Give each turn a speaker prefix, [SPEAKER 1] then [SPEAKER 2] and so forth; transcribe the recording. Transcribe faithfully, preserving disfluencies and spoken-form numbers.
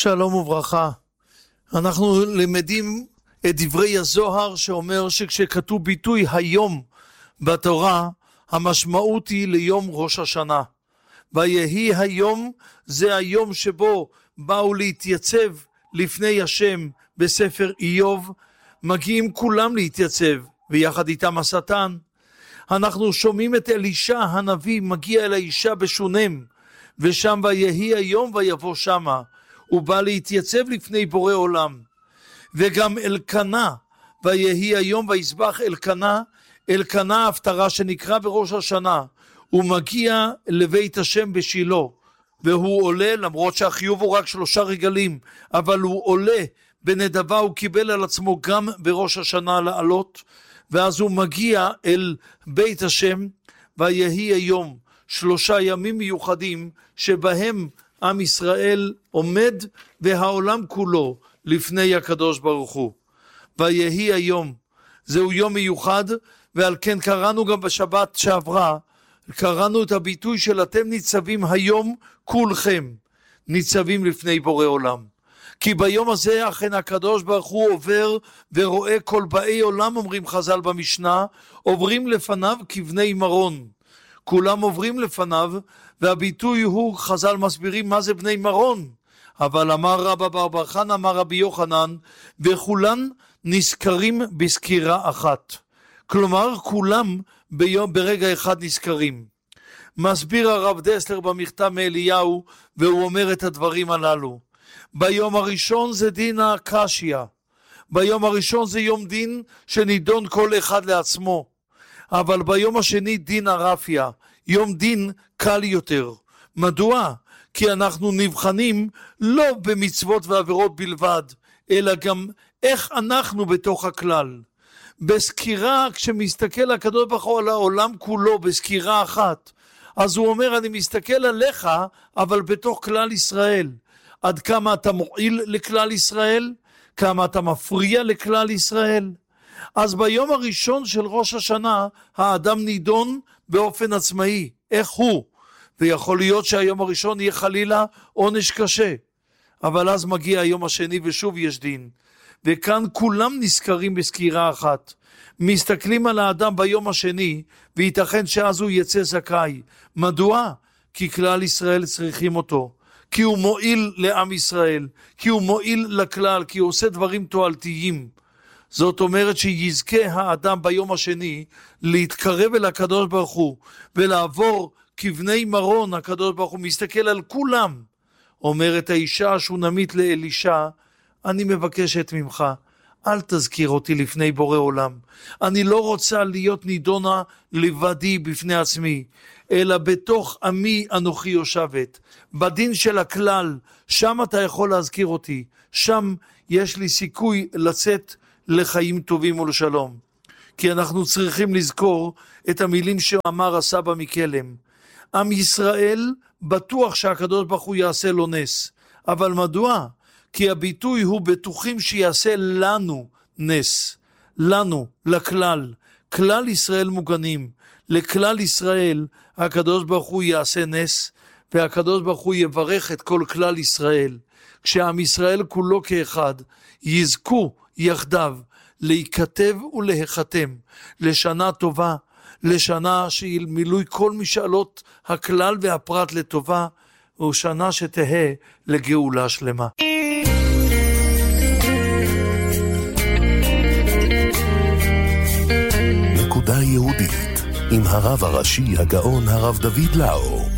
[SPEAKER 1] שלום וברכה. אנחנו למדים את דברי הזוהר שאומר שכשכתוב ביטוי היום בתורה, המשמעות היא ליום ראש השנה. ויהי היום, זה היום שבו באו להתייצב לפני השם בספר איוב, מגיעים כולם להתייצב, ויחד איתם השטן. אנחנו שומעים את אלישע הנביא מגיע אל האישה בשונם, ושם ויהי היום ויבוא שמה, הוא בא להתייצב לפני בורא עולם. וגם אלקנה, ויהי היום ויסבח אלקנה, אלקנה ההפטרה שנקרא בראש השנה, הוא מגיע לבית השם בשילה, והוא עולה, למרות שהחיוב הוא רק שלושה רגלים, אבל הוא עולה בנדבה, הוא קיבל על עצמו גם בראש השנה לעלות, ואז הוא מגיע אל בית השם, ויהי היום שלושה ימים מיוחדים, שבהם עם ישראל עומד והעולם כולו לפני הקדוש ברוך הוא. ויהי היום, זהו יום מיוחד, ועל כן קראנו גם בשבת שעברה, קראנו את הביטוי של אתם ניצבים היום כולכם, ניצבים לפני בורא עולם. כי ביום הזה אכן הקדוש ברוך הוא עובר ורואה כל באי עולם, אומרים חז"ל במשנה, עוברים לפניו כבני מרון. כולם עוברים לפניו, והביטוי הוא, חז"ל מסבירים מה זה בני מרון. אבל אמר רבא בר בר חנא, אמר רבי יוחנן, וכולן נזכרים בסקירה אחת. כלומר, כולם ביום, ברגע אחד נזכרים. מסביר הרב דסלר במכתב מאליהו, והוא אומר את הדברים הללו. ביום הראשון זה דין הקשיא. ביום הראשון זה יום דין שנידון כל אחד לעצמו. אבל ביום השני דין הרפיה, יום דין קל יותר. מדוע? כי אנחנו נבחנים לא במצוות ועבירות בלבד, אלא גם איך אנחנו בתוך הכלל. בסקירה, כשמסתכל הקדוש ברוך הוא על העולם כולו בסקירה אחת, אז הוא אומר, אני מסתכל עליך, אבל בתוך כלל ישראל. עד כמה אתה מועיל לכלל ישראל? כמה אתה מפריע לכלל ישראל? אז ביום הראשון של ראש השנה, האדם נידון באופן עצמאי. איך הוא? ויכול להיות שהיום הראשון יהיה חלילה עונש קשה. אבל אז מגיע היום השני ושוב יש דין. וכאן כולם נזכרים בסקירה אחת. מסתכלים על האדם ביום השני, וייתכן שאז הוא יצא זכאי. מדוע? כי כלל ישראל צריכים אותו. כי הוא מועיל לעם ישראל. כי הוא מועיל לכלל. כי הוא עושה דברים תועלתיים. זאת אומרת שיזכה האדם ביום השני להתקרב אל הקדוש ברוך הוא ולעבור כבני מרון. הקדוש ברוך הוא מסתכל על כולם. אומרת האישה השונמית לאלישע, אני מבקשת ממך, אל תזכיר אותי לפני בורא עולם. אני לא רוצה להיות נידונה לבדי בפני עצמי, אלא בתוך עמי אנוכי יושבת. בדין של הכלל, שם אתה יכול להזכיר אותי. שם יש לי סיכוי לצאת לחיים טובים ולשלום. כי אנחנו צריכים לזכור את המילים שאמר הסבא מקלם. עם ישראל בטוח שהקדוש ברוך הוא יעשה לו נס. אבל מדוע? כי הביטוי הוא בטוחים שיעשה לנו נס. לנו, לכלל. כלל ישראל מוגנים. לכלל ישראל הקדוש ברוך הוא יעשה נס, והקדוש ברוך הוא יברך את כל כלל ישראל. כשעם ישראל כולו כאחד יזכו יחדיו להיכתב ולהיחתם לשנה טובה, לשנה של מילוי כל משאלות הכלל והפרט לטובה, ושנה שתהא לגאולה שלמה.
[SPEAKER 2] נקודה יהודית עם הרב הראשי הגאון הרב דוד לאו.